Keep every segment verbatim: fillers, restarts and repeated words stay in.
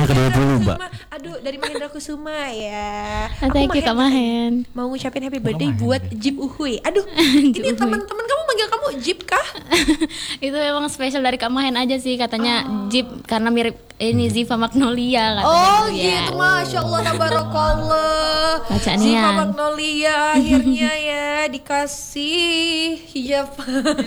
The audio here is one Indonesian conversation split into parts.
ke dua puluh, Mbak. Aduh, dari Mahendra Kusuma ya. Oh, thank you Kak Mahen. Mau ngucapin happy birthday buat Jip Uhuy. Aduh, ini teman-teman kamu manggil kamu Jip kah? Itu memang spesial dari Kak Mahen aja sih, katanya oh. Jip karena mirip ini Ziva Magnolia katanya. Oh gitu, Masya Allah, tabarakallah. Ziva Magnolia akhirnya ya dikasih hijab.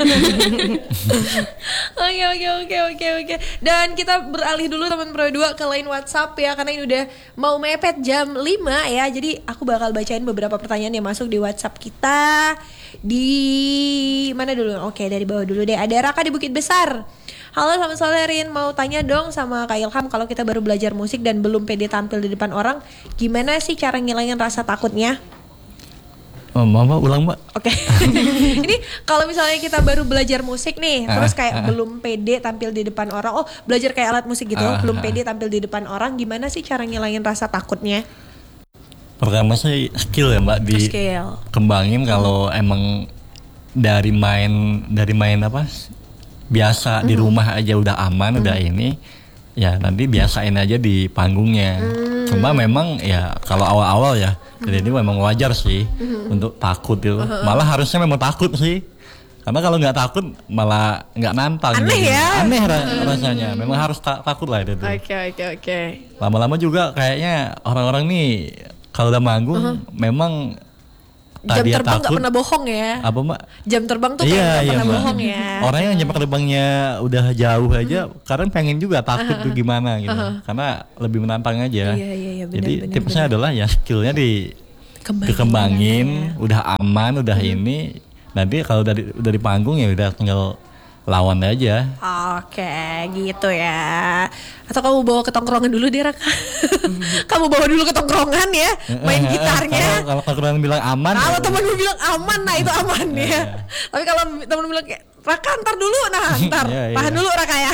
Oke oke oke oke oke. Dan kita beralih dulu teman Pro dua ke line WhatsApp ya, karena ini udah mau mepet jam lima ya. Jadi aku bakal bacain beberapa pertanyaan yang masuk di WhatsApp kita. Di mana dulu? Oke, dari bawah dulu deh. Ada Raka di Bukit Besar. Halo, selamat sore Rin, mau tanya dong sama Kak Ilham, kalau kita baru belajar musik dan belum pede tampil di depan orang, gimana sih cara ngilangin rasa takutnya? Oh, Mama ulang Mbak. Oke. Ini kalau misalnya kita baru belajar musik nih, terus kayak belum pede tampil di depan orang, oh belajar kayak alat musik gitu, belum pede tampil di depan orang, gimana sih cara ngilangin rasa takutnya? Pertama sih skill ya Mbak, dikembangin kalau emang dari main dari main apa? biasa mm-hmm. di rumah aja udah aman, mm-hmm. udah ini ya nanti biasain aja di panggungnya. Mm-hmm. Cuma memang ya kalau awal-awal ya mm-hmm. jadi ini memang wajar sih mm-hmm. untuk takut itu. Uh-huh. Malah harusnya memang takut sih, karena kalau nggak takut malah nggak nantang. Aneh gitu. ya. Aneh mm-hmm. rasanya. Memang harus ta- takut lah itu. Oke okay, oke okay, oke. Okay. Lama-lama juga kayaknya orang-orang nih kalau udah manggung uh-huh. memang jam terbang nggak pernah bohong ya. Apa Mbak? Jam terbang tuh iya, kayak nggak iya, pernah Mbak. bohong ya. Orang yang jam terbangnya udah jauh aja, hmm. kadang pengen juga takut uh-huh. tuh gimana gitu, uh-huh. karena lebih menantang aja. Iya, iya, iya, benar, jadi benar, tipsnya benar. adalah ya skillnya dikembangin, ya. udah aman, udah hmm. ini. Nanti kalau dari udah di panggung ya udah tinggal lawan aja. Oke, gitu ya. Atau kamu bawa ke tongkrongan dulu deh, Raka. Kamu bawa dulu ke tongkrongan ya, main gitarnya. Kalau tongkrongan bilang aman. Kalau temanmu bilang aman, nah itu aman ya. Tapi kalau teman bilang kayak Raka ntar dulu, nah ntar tahan dulu Raka ya.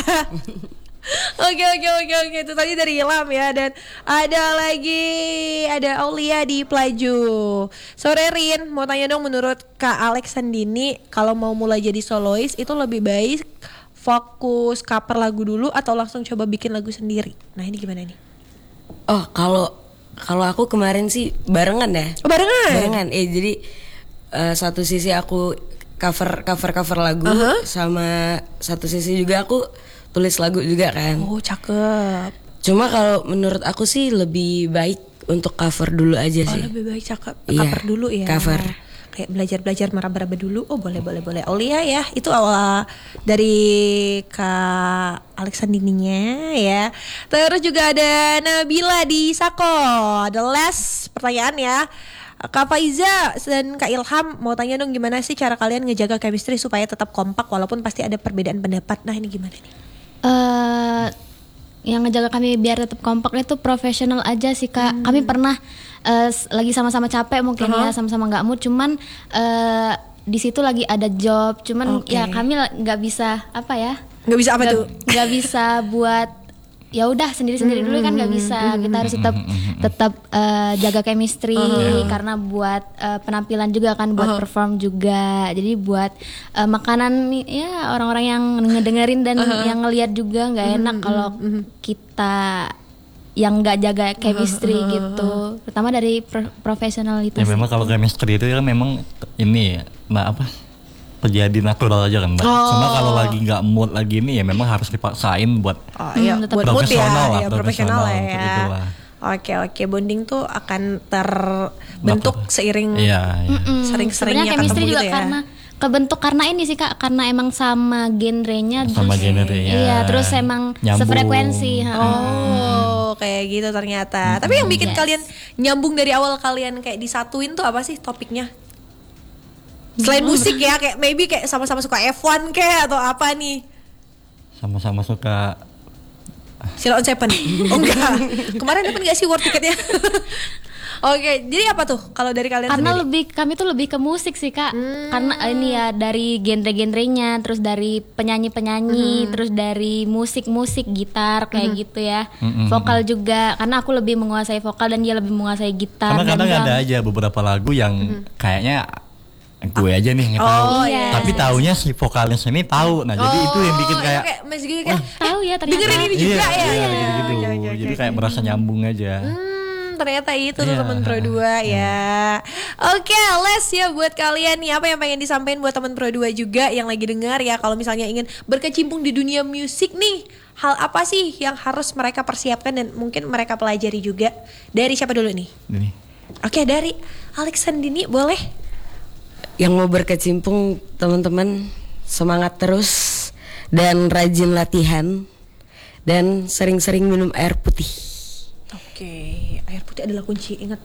Oke oke oke oke, itu tadi dari Ilham ya. Dan ada lagi, ada Aulia di Pelaju. Sore Rin, mau tanya dong, menurut Kak Alex Sandini, kalau mau mulai jadi solois itu lebih baik fokus cover lagu dulu atau langsung coba bikin lagu sendiri? Nah ini gimana nih? Oh kalau kalau aku kemarin sih barengan ya. Oh, barengan. Barengan. Eh jadi uh, satu sisi aku cover cover cover lagu, uh-huh. sama satu sisi juga aku tulis lagu juga kan. Oh cakep. Cuma kalau menurut aku sih lebih baik untuk cover dulu aja sih. Oh lebih baik cakep iya, cover dulu ya. Cover. Kayak belajar-belajar meraba-raba dulu. Oh boleh boleh boleh. Aulia ya, itu awal dari Kak Alexandininya ya. Terus juga ada Nabila di Sako. The last pertanyaan ya. Kak Faiza dan Kak Ilham mau tanya dong, gimana sih cara kalian ngejaga chemistry supaya tetap kompak walaupun pasti ada perbedaan pendapat. Nah ini gimana nih? Uh, yang ngejaga kami biar tetap kompak itu profesional aja sih Kak. Hmm. Kami pernah uh, lagi sama-sama capek mungkin uh-huh. ya, sama-sama nggak mood, cuman uh, di situ lagi ada job, cuman okay. ya kami nggak bisa apa ya? Nggak bisa apa gak, tuh? Nggak bisa buat ya udah sendiri-sendiri hmm. dulu kan nggak bisa. Kita harus tetap tetap uh, jaga chemistry uh-huh. karena buat uh, penampilan juga kan, buat uh-huh. perform juga. Jadi buat uh, makanan ya orang-orang yang ngedengerin dan uh-huh. yang ngelihat juga nggak enak uh-huh. kalau uh-huh. kita yang nggak jaga chemistry uh-huh. gitu. Pertama dari pro- profesional itu. Ya memang kalau chemistry itu kan memang ini nah apa? terjadi natural aja kan Mbak. Oh. Cuma kalau lagi nggak mood lagi ini ya memang harus dipaksain buat oh, iya, hmm, buat profesional ya, lah, ya, profesional ya. Oke oke, bonding tuh akan terbentuk Bapak. seiring iya, iya. sering-seringnya ketemu chemistry gitu juga ya. Karena kebentuk karena ini sih Kak, karena emang sama genrenya, sama genrenya. Iya, terus emang nyambung. Sefrekuensi. Oh, hmm. kayak gitu ternyata. Hmm. Tapi yang bikin yes. kalian nyambung dari awal kalian kayak disatuin tuh apa sih topiknya? Selain musik ya, kayak maybe kayak sama-sama suka F one kayak atau apa nih? Sama-sama suka Sheila on Seven. Oh enggak. Kemarin dapat enggak sih war tiketnya? Oke, jadi apa tuh kalau dari kalian Karena sendiri? lebih kami tuh lebih ke musik sih Kak. Hmm. Karena ini ya dari genre-genrenya, terus dari penyanyi-penyanyi, hmm. terus dari musik-musik gitar kayak hmm. gitu ya. Hmm. Vokal juga, karena aku lebih menguasai vokal dan dia lebih menguasai gitar. Karena kadang dan ada aja beberapa lagu yang hmm. kayaknya gue aja nih nggak tahu. Oh, iya. Tapi taunya si vokalis ini tahu. Nah, oh, jadi itu yang bikin kayak, kayak Mas Gigi kan tahu ya ternyata. dengerin ini juga iya, ya. Iya, Iya, gitu, gitu. iya, iya, Jadi iya, kayak iya. merasa nyambung aja. Hmm, ternyata itu tuh Iya. teman Pro dua ya. Oke, Les ya buat kalian nih apa yang pengen disampaikan buat teman Pro dua juga yang lagi dengar ya, kalau misalnya ingin berkecimpung di dunia musik nih, hal apa sih yang harus mereka persiapkan dan mungkin mereka pelajari juga? Dari siapa dulu nih? Ini. Oke, dari Alex Sandini boleh? Yang mau berkecimpung teman-teman semangat terus dan rajin latihan dan sering-sering minum air putih. Oke, air putih adalah kunci, ingat.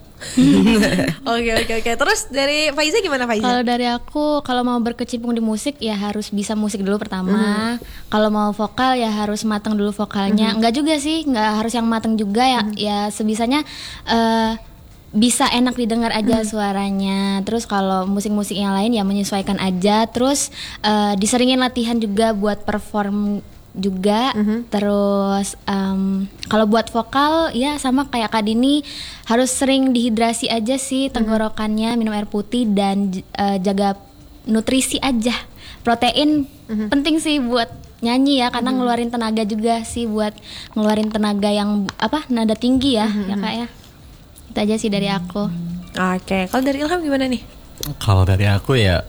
Oke oke oke. Terus dari Faiza gimana Faiza? Kalau dari aku, kalau mau berkecimpung di musik ya harus bisa musik dulu pertama. Mm-hmm. Kalau mau vokal ya harus matang dulu vokalnya. Mm-hmm. Enggak juga sih, enggak harus yang matang juga ya. Mm-hmm. Ya sebisanya uh, bisa enak didengar aja mm-hmm. suaranya. Terus kalau musik-musik yang lain ya menyesuaikan aja. Terus uh, diseringin latihan juga buat perform juga. Mm-hmm. Terus um, kalau buat vokal ya sama kayak Kak Dini, harus sering dihidrasi aja sih tenggorokannya, minum air putih dan uh, jaga nutrisi aja. Protein mm-hmm. penting sih buat nyanyi ya, karena mm-hmm. ngeluarin tenaga juga sih, buat ngeluarin tenaga yang apa nada tinggi ya, mm-hmm. ya Kak ya. Itu aja sih dari aku. Oke, kalau dari Ilham gimana nih? Kalau dari aku ya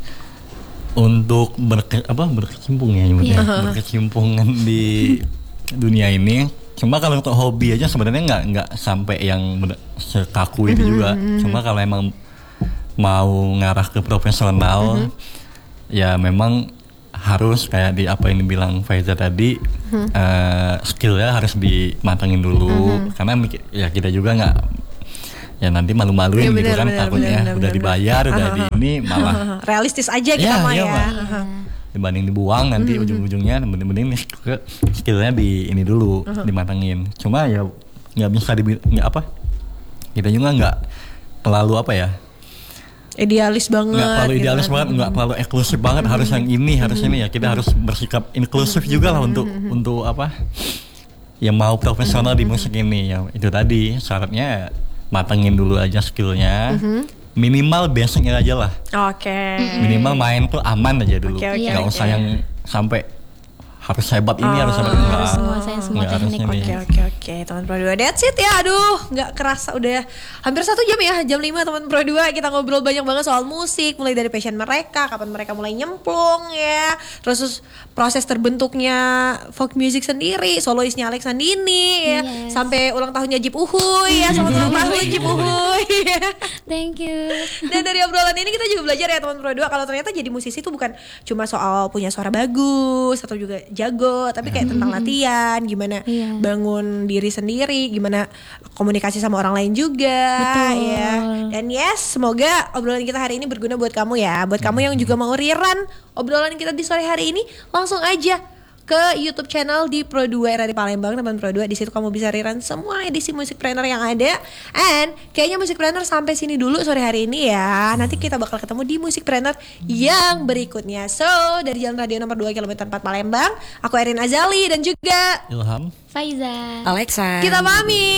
untuk berke, apa berkecimpung ya nyebutnya, yeah. berkecimpungan di dunia ini. Cuma kalau untuk hobi aja sebenarnya nggak nggak sampai yang bener, sekaku itu juga. Mm-hmm. Cuma kalau emang mau ngarah ke profesional, mm-hmm. ya memang harus kayak di apa yang dibilang Faiza tadi, mm-hmm. uh, skillnya harus dimatangin dulu. Mm-hmm. Karena ya kita juga nggak, ya nanti malu-maluin ya, bener, gitu kan, bener, takutnya bener, bener, udah bener, dibayar bener. Udah di ini malah realistis aja kita ya, mah ya, ya. Dibanding dibuang nanti mm-hmm. ujung-ujungnya mending ke skillnya di ini dulu, uh-huh. dimatangin. Cuma ya nggak bisa di nggak apa, kita juga nggak terlalu apa ya, idealis banget, nggak terlalu idealis gitu. banget, nggak terlalu eksklusif banget, mm-hmm. harus yang ini, mm-hmm. harus ini ya. Kita mm-hmm. harus bersikap inklusif mm-hmm. juga lah untuk mm-hmm. untuk apa, yang mau profesional mm-hmm. di musik ini ya. Itu tadi syaratnya matengin dulu aja skillnya, mm-hmm. minimal basicnya aja lah. Oke. Okay. Minimal main tuh aman aja dulu, okay, okay, nggak okay. usah yang sampai harus hebat ini, oh, harus hebat ini. Harus menguasai semua teknik. Oke oke oke, teman Pro dua, that's it ya. Aduh, nggak kerasa udah hampir satu jam ya, jam lima teman Pro dua. Kita ngobrol banyak banget soal musik, mulai dari passion mereka, kapan mereka mulai nyemplung ya, terus, terus proses terbentuknya folk music sendiri, soloisnya Alex Sandini ya, yes. sampai ulang tahunnya Jip Uhuy ya, selamat ulang tahun Jip Uhuy. Thank you. Dan dari obrolan ini kita juga belajar ya teman Pro dua, kalau ternyata jadi musisi itu bukan cuma soal punya suara bagus atau juga jago, tapi kayak tentang latihan, gimana yeah. bangun diri sendiri, gimana komunikasi sama orang lain juga. Betul. Ya. Dan yes, semoga obrolan kita hari ini berguna buat kamu ya, buat kamu yang juga mau rerun obrolan kita di sore hari ini, langsung aja ke YouTube channel di Pro dua R R I Palembang, teman Pro dua. Di situ kamu bisa rerun semua edisi Musikpreneur yang ada. And kayaknya Musikpreneur sampai sini dulu sore hari ini ya. Nanti kita bakal ketemu di Musikpreneur yang berikutnya. So, dari Jalan Radio nomor dua kilometer empat Palembang, aku Erin Azali dan juga Ilham, Faiza, Alexa. Kita pamit.